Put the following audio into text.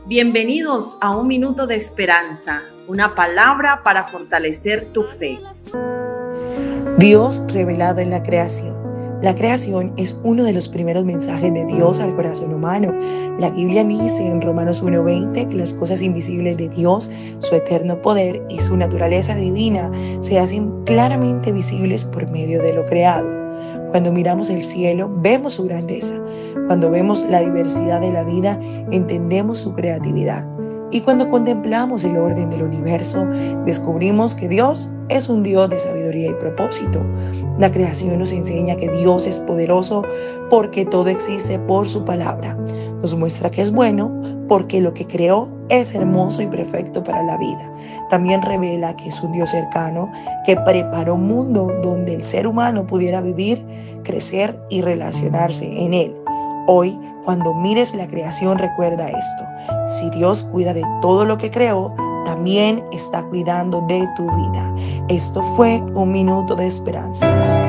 Bienvenidos a Un Minuto de Esperanza, una palabra para fortalecer tu fe. Dios revelado en la creación. La creación es uno de los primeros mensajes de Dios al corazón humano. La Biblia dice en Romanos 1:20 que las cosas invisibles de Dios, su eterno poder y su naturaleza divina se hacen claramente visibles por medio de lo creado. Cuando miramos el cielo, vemos su grandeza. Cuando vemos la diversidad de la vida, entendemos su creatividad. Y cuando contemplamos el orden del universo, descubrimos que Dios es un Dios de sabiduría y propósito. La creación nos enseña que Dios es poderoso porque todo existe por su palabra. Nos muestra que es bueno porque lo que creó es hermoso y perfecto para la vida. También revela que es un Dios cercano que preparó un mundo donde el ser humano pudiera vivir, crecer y relacionarse en él. Hoy, cuando mires la creación, recuerda esto: si Dios cuida de todo lo que creó, también está cuidando de tu vida. Esto fue Un Minuto de Esperanza.